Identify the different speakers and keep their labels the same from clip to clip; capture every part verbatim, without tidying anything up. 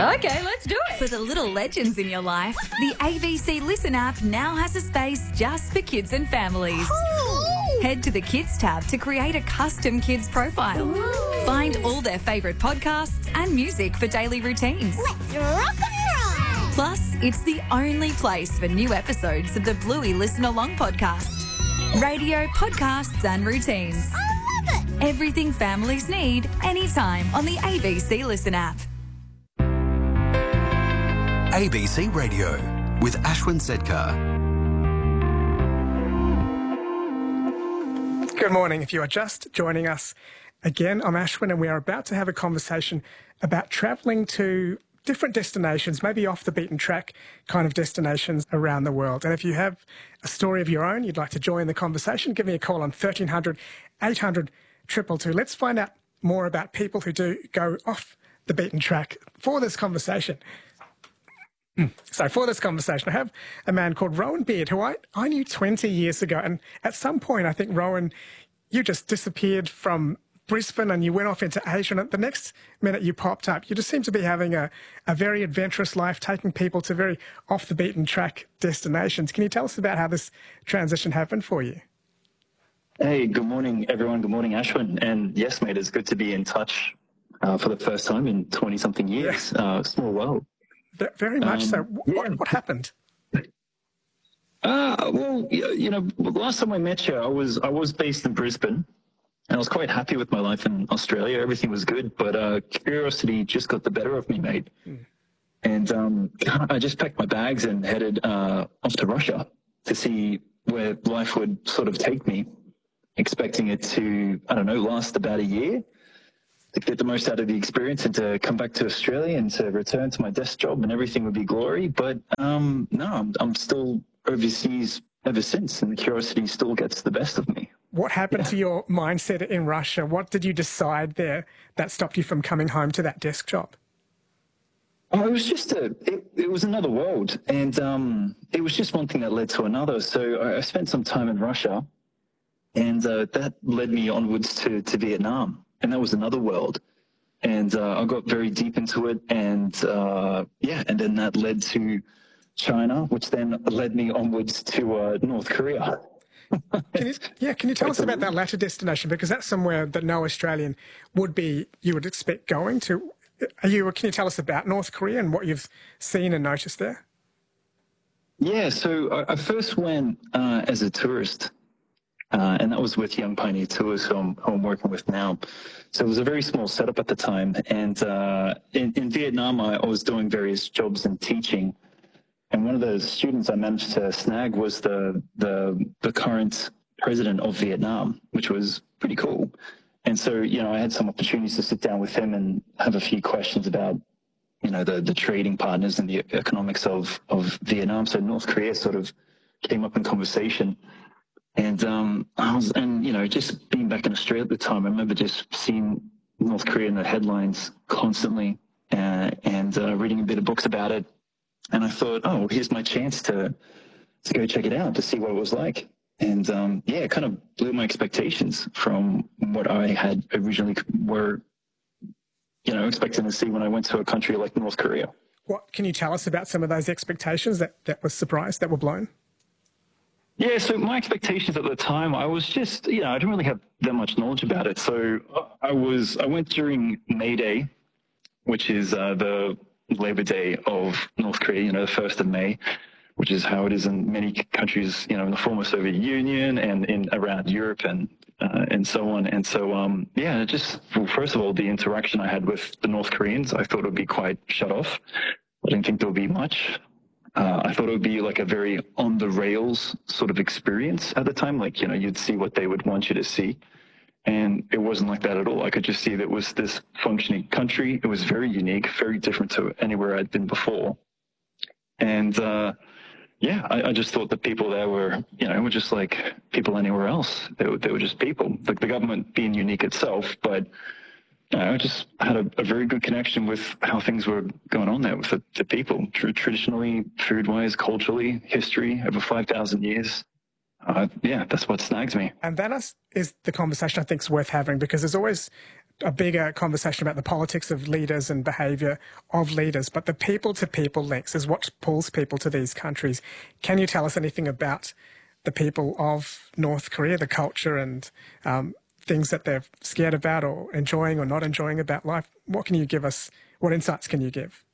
Speaker 1: Okay, let's do it.
Speaker 2: For the little legends in your life, the A B C Listen app now has a space just for kids and families.
Speaker 3: Ooh.
Speaker 2: Head to the Kids tab to create a custom kids profile.
Speaker 3: Ooh.
Speaker 2: Find all their favourite podcasts and music for daily routines.
Speaker 3: Let's rock and roll.
Speaker 2: Plus, it's the only place for new episodes of the Bluey Listen Along podcast. Radio, podcasts and routines.
Speaker 3: I love it.
Speaker 2: Everything families need, anytime on the A B C Listen app.
Speaker 4: A B C Radio with Ashwin Sedkar.
Speaker 5: Good morning. If you are just joining us again, I'm Ashwin and we are about to have a conversation about travelling to different destinations, maybe off the beaten track kind of destinations around the world. And if you have a story of your own, you'd like to join the conversation, give me a call on thirteen hundred, eight hundred, two two two. Let's find out more about people who do go off the beaten track for this conversation. So for this conversation, I have a man called Rowan Beard, who I, I knew twenty years ago. And at some point, I think, Rowan, you just disappeared from Brisbane and you went off into Asia. And the next minute you popped up, you just seem to be having a, a very adventurous life, taking people to very off the beaten track destinations. Can you tell us about how this transition happened for you?
Speaker 6: Hey, good morning, everyone. Good morning, Ashwin. And yes, mate, it's good to be in touch uh, for the first time in twenty-something years. Yeah. Uh, small world.
Speaker 5: Very much
Speaker 6: um,
Speaker 5: so. What,
Speaker 6: yeah.
Speaker 5: what happened?
Speaker 6: Uh, well, you know, last time I met you, I was I was based in Brisbane, and I was quite happy with my life in Australia. Everything was good, but uh, curiosity just got the better of me, mate. Mm. And um, I just packed my bags and headed uh, off to Russia to see where life would sort of take me, expecting it to, I don't know, last about a year, to get the most out of the experience and to come back to Australia and to return to my desk job and everything would be glory. But um, no, I'm, I'm still overseas ever since, and the curiosity still gets the best of me.
Speaker 5: What happened
Speaker 6: Yeah.
Speaker 5: to your mindset in Russia? What did you decide there that stopped you from coming home to that desk job?
Speaker 6: Oh, it was just a, it, it was another world. And um, it was just one thing that led to another. So I, I spent some time in Russia, and uh, that led me onwards to, to Vietnam. And that was another world. And uh, I got very deep into it. And uh, yeah, and then that led to China, which then led me onwards to uh, North Korea.
Speaker 5: Can you, yeah, can you tell us about that latter destination? Because that's somewhere that no Australian would be, you would expect going to. Are you, can you tell us about North Korea and what you've seen and noticed there?
Speaker 6: Yeah, so I, I first went uh, as a tourist. Uh, and that was with Young Pioneer Tours, who I'm, who I'm working with now. So it was a very small setup at the time. And uh, in, in Vietnam, I, I was doing various jobs in teaching. And one of the students I managed to snag was the, the, the current president of Vietnam, which was pretty cool. And so, you know, I had some opportunities to sit down with him and have a few questions about, you know, the, the trading partners and the economics of, of Vietnam. So North Korea sort of came up in conversation. And um, I was, and you know, just being back in Australia at the time, I remember just seeing North Korea in the headlines constantly, uh, and uh, reading a bit of books about it. And I thought, oh, well, here's my chance to to go check it out, to see what it was like. And um, yeah, it kind of blew my expectations from what I had originally were, you know, expecting to see when I went to a country like North Korea.
Speaker 5: What can you tell us about some of those expectations that that were surprised, that were blown?
Speaker 6: Yeah, so my expectations at the time, I was just, you know, I didn't really have that much knowledge about it. So I was, I went during May Day, which is uh, the Labor Day of North Korea, you know, the first of May, which is how it is in many countries, you know, in the former Soviet Union and in around Europe and uh, and so on. And so, um, yeah, just, well, first of all, the interaction I had with the North Koreans, I thought it would be quite shut off. I didn't think there would be much. Uh, I thought it would be like a very on the rails sort of experience at the time. Like, you know, you'd see what they would want you to see. And it wasn't like that at all. I could just see that it was this functioning country. It was very unique, very different to anywhere I'd been before. And, uh, yeah, I, I just thought that people there were, you know, were just like people anywhere else. They were, they were just people. Like the government being unique itself, but you know, I just had a, a very good connection with how things were going on there with the, the people, Tr- traditionally, food-wise, culturally, history, over five thousand years. Uh, yeah, that's what snags me.
Speaker 5: And that is, is the conversation I think is worth having, because there's always a bigger conversation about the politics of leaders and behaviour of leaders, but the people-to-people links is what pulls people to these countries. Can you tell us anything about the people of North Korea, the culture and um, things that they're scared about or enjoying or not enjoying about life? What can you give us? What insights can you give?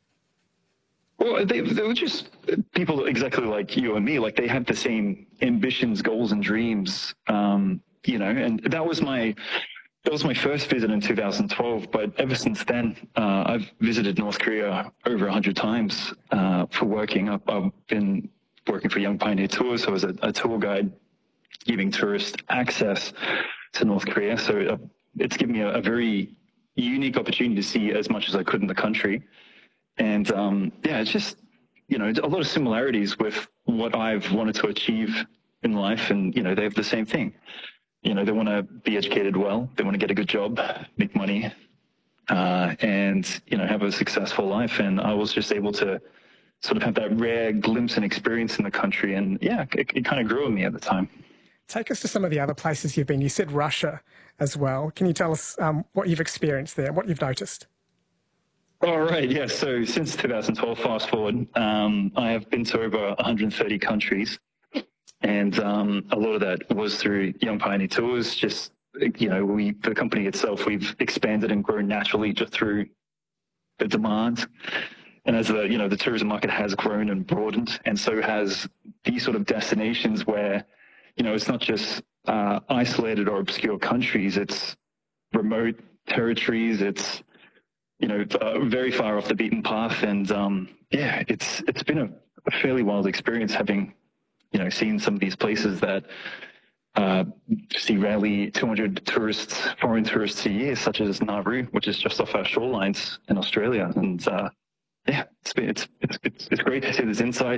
Speaker 6: Well, they, they were just people exactly like you and me. Like, they had the same ambitions, goals, and dreams, um, you know, and that was my... That was my first visit in two thousand twelve, but ever since then, uh, I've visited North Korea over one hundred times uh, for working. I've, I've been working for Young Pioneer Tours, so I was a, a tour guide giving tourists access to North Korea. So uh, it's given me a, a very unique opportunity to see as much as I could in the country. And um, yeah, it's just, you know, a lot of similarities with what I've wanted to achieve in life, and, you know, they have the same thing. You know, they want to be educated well, they want to get a good job, make money, uh, and, you know, have a successful life. And I was just able to sort of have that rare glimpse and experience in the country. And yeah, it, it kind of grew on me at the time.
Speaker 5: Take us to some of the other places you've been. You said Russia as well. Can you tell us um, what you've experienced there, what you've noticed?
Speaker 6: All right, yeah. So since two thousand twelve, fast forward, um, I have been to over one hundred thirty countries. And um, a lot of that was through Young Pioneer Tours. Just, you know, we, the company itself, we've expanded and grown naturally just through the demand. And as the, you know, the tourism market has grown and broadened, and so has these sort of destinations where, you know, it's not just uh, isolated or obscure countries, it's remote territories, it's, you know, uh, very far off the beaten path. And um, yeah, it's it's been a, a fairly wild experience having, you know, seen some of these places that uh, see rarely two hundred tourists, foreign tourists a year, such as Nauru, which is just off our shorelines in Australia. And uh, yeah, it's, been, it's it's it's it's great to see this insight.